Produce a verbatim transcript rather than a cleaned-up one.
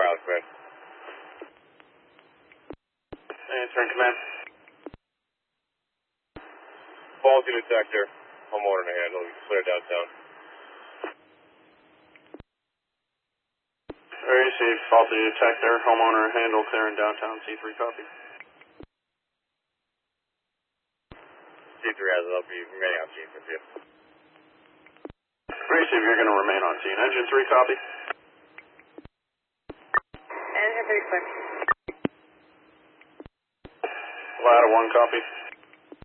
Alex, man. Answering command. Faulty detector. Homeowner to handle. You can clear downtown. Very safe. Faulty detector. Homeowner handle clearing downtown. C three copy. C three has it up. You remaining on scene for you. Very safe. You're going to remain on scene. Engine three copy. Engine three clear. Ladder one copy.